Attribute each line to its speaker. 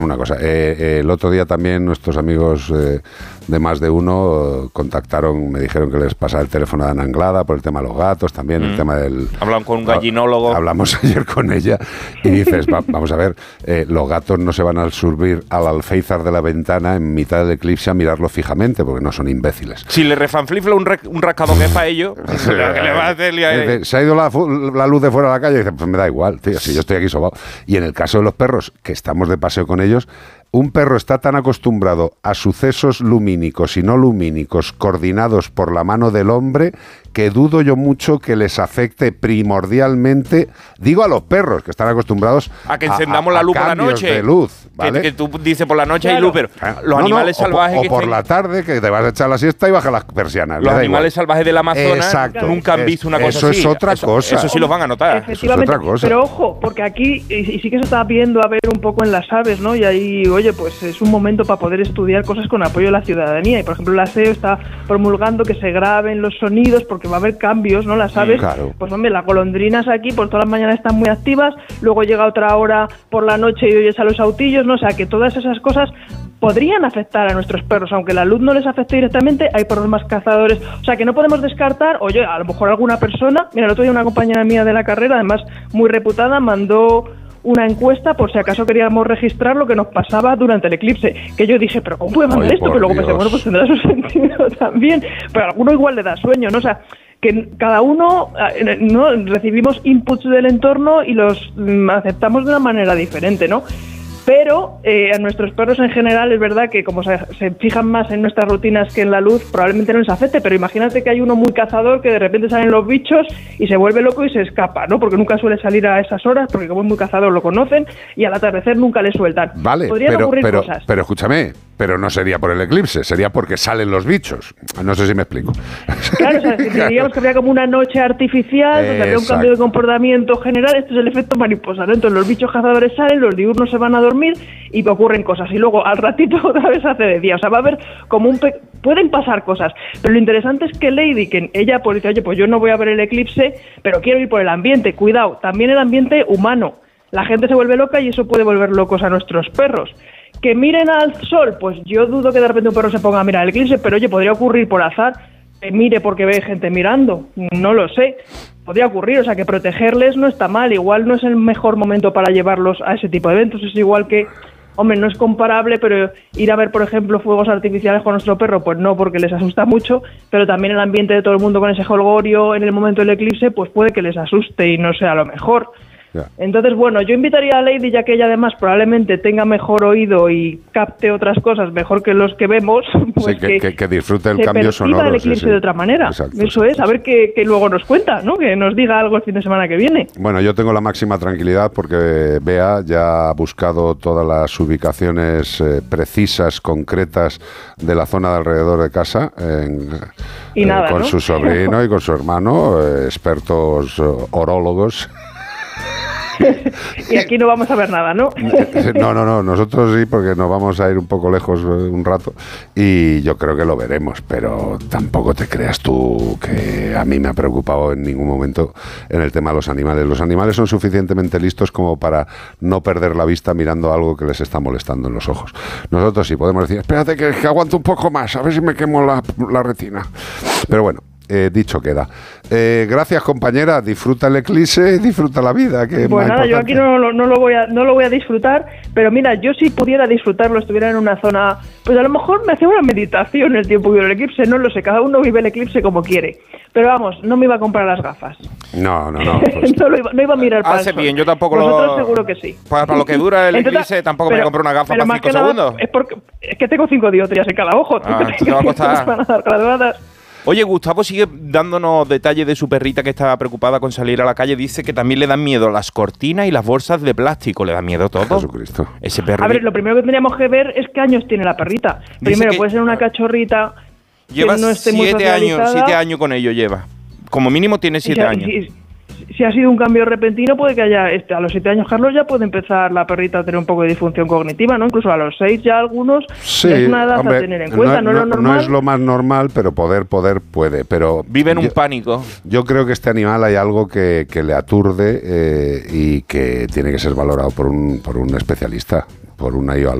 Speaker 1: Una cosa, el otro día también nuestros amigos de Más de Uno contactaron, me dijeron que les pasaba el teléfono de Ana Anglada por el tema de los gatos, también el tema del...
Speaker 2: Hablan con un gallinólogo.
Speaker 1: Hablamos ayer con ella y dices, vamos a ver, los gatos no se van a subir al alféizar de la ventana en mitad del eclipse a mirarlo fijamente, porque no son imbéciles.
Speaker 2: Si le refanflifla un rascado que es para ellos, ¿qué le va a hacer?
Speaker 1: Se ha ido la luz de fuera a la calle y dice, pues me da igual, tío, si yo estoy aquí sobao. Y en el caso de los perros, que estamos de paseo con ellos, un perro está tan acostumbrado a sucesos lumínicos y no lumínicos coordinados por la mano del hombre que dudo yo mucho que les afecte primordialmente, digo a los perros que están acostumbrados
Speaker 2: a que encendamos la luz por la noche,
Speaker 1: de luz, ¿vale?
Speaker 2: que tú dices por la noche hay luz, pero los animales salvajes
Speaker 1: o por la tarde que te vas a echar la siesta y bajas las persianas.
Speaker 2: Los animales salvajes del Amazonas nunca han visto una cosa así.
Speaker 1: Eso es otra cosa.
Speaker 2: Eso sí los van a notar.
Speaker 3: Efectivamente,
Speaker 1: eso es otra cosa.
Speaker 3: Pero ojo, porque aquí y sí que se está viendo a ver un poco en las aves, ¿no? Y ahí, oye, pues es un momento para poder estudiar cosas con apoyo de la ciudadanía. Y por ejemplo, la SEO está promulgando que se graben los sonidos porque va a haber cambios, ¿no? Las aves,
Speaker 1: claro.
Speaker 3: Pues hombre, las golondrinas aquí, pues todas las mañanas están muy activas, luego llega otra hora por la noche y oyes a los autillos, ¿no? O sea, que todas esas cosas podrían afectar a nuestros perros, aunque la luz no les afecte directamente, hay perros más cazadores, o sea, que no podemos descartar, oye, a lo mejor alguna persona, mira, el otro día una compañera mía de la carrera, además muy reputada, mandó una encuesta por si acaso queríamos registrar lo que nos pasaba durante el eclipse, que yo dije, pero ¿cómo puede mandar esto? Pero luego pensé, bueno, pues tendrá su sentido también, pero a alguno igual le da sueño, ¿no? O sea, que cada uno, ¿no? Recibimos inputs del entorno y los aceptamos de una manera diferente, ¿no? Pero a nuestros perros en general es verdad que como se fijan más en nuestras rutinas que en la luz, probablemente no les afecte, pero imagínate que hay uno muy cazador que de repente salen los bichos y se vuelve loco y se escapa, ¿no? Porque nunca suele salir a esas horas, porque como es muy cazador lo conocen y al atardecer nunca le sueltan.
Speaker 1: Vale,
Speaker 3: podrían ocurrir cosas.
Speaker 1: Pero escúchame, pero no sería por el eclipse, sería porque salen los bichos. No sé si me explico.
Speaker 3: Claro, o sea, si diríamos que habría como una noche artificial, donde habría un cambio de comportamiento general, esto es el efecto mariposa, ¿no? Entonces los bichos cazadores salen, los diurnos se van a dormir y ocurren cosas, y luego al ratito otra vez hace de día, o sea, va a haber como pueden pasar cosas, pero lo interesante es que Lady, que ella pues dice, oye, pues yo no voy a ver el eclipse, pero quiero ir por el ambiente, cuidado, también el ambiente humano, la gente se vuelve loca y eso puede volver locos a nuestros perros. Que miren al sol, pues yo dudo que de repente un perro se ponga a mirar el eclipse, pero oye, podría ocurrir por azar, que mire porque ve gente mirando, no lo sé, podría ocurrir, o sea que protegerles no está mal, igual no es el mejor momento para llevarlos a ese tipo de eventos, es igual que, hombre, no es comparable, pero ir a ver, por ejemplo, fuegos artificiales con nuestro perro, pues no, porque les asusta mucho, pero también el ambiente de todo el mundo con ese jolgorio en el momento del eclipse, pues puede que les asuste y no sea lo mejor. Yeah. Entonces, bueno, yo invitaría a Lady, ya que ella además probablemente tenga mejor oído y capte otras cosas mejor que los que vemos, pues
Speaker 1: sí, que disfrute el cambio sonoro.
Speaker 3: El eclipse de otra manera.
Speaker 1: Exacto,
Speaker 3: eso es, a ver qué luego nos cuenta, ¿no? Que nos diga algo el fin de semana que viene.
Speaker 1: Bueno, yo tengo la máxima tranquilidad porque Bea ya ha buscado todas las ubicaciones precisas, concretas de la zona de alrededor de casa
Speaker 3: y nada,
Speaker 1: con
Speaker 3: ¿no?
Speaker 1: su sobrino y con su hermano, expertos orólogos.
Speaker 3: Y aquí no vamos a ver nada, ¿no?
Speaker 1: No, nosotros sí, porque nos vamos a ir un poco lejos un rato y yo creo que lo veremos, pero tampoco te creas tú que a mí me ha preocupado en ningún momento en el tema de los animales. Los animales son suficientemente listos como para no perder la vista mirando algo que les está molestando en los ojos. Nosotros sí podemos decir, espérate que aguanto un poco más, a ver si me quemo la retina. Pero bueno, dicho queda. Gracias, compañera. Disfruta el eclipse, disfruta la vida. Que
Speaker 3: pues nada, yo aquí no lo voy a disfrutar, pero mira, yo si pudiera disfrutarlo, estuviera en una zona, pues a lo mejor me hacía una meditación el tiempo que vive el eclipse, no lo sé, cada uno vive el eclipse como quiere. Pero vamos, no me iba a comprar las gafas.
Speaker 1: No.
Speaker 3: Pues. no iba a mirar para
Speaker 2: hace
Speaker 3: el
Speaker 2: bien, yo tampoco
Speaker 3: Vosotros seguro que sí.
Speaker 2: Para lo que dura el eclipse tampoco me compro una gafa para 5 segundos.
Speaker 3: Es que tengo 5 dioptrías en cada ojo.
Speaker 2: Te va a costar. Oye, Gustavo sigue dándonos detalles de su perrita que estaba preocupada con salir a la calle. Dice que también le dan miedo las cortinas y las bolsas de plástico. ¿Le da miedo todo?
Speaker 1: Jesucristo.
Speaker 2: Ese perro.
Speaker 3: A ver, lo primero que tendríamos que ver es qué años tiene la perrita. Primero, puede ser una cachorrita
Speaker 2: lleva
Speaker 3: que no esté muy socializada.
Speaker 2: 7 años con ello lleva. Como mínimo tiene 7 años.
Speaker 3: Si ha sido un cambio repentino, puede que haya, a los 7 años, Carlos, ya puede empezar la perrita a tener un poco de disfunción cognitiva, ¿no? Incluso a los 6 ya algunos,
Speaker 1: sí,
Speaker 3: es una edad a tener en cuenta, no es lo normal.
Speaker 1: No es lo más normal, pero poder puede, pero...
Speaker 2: Vive en un pánico.
Speaker 1: Yo creo que este animal hay algo que le aturde y que tiene que ser valorado por un especialista. por una IO al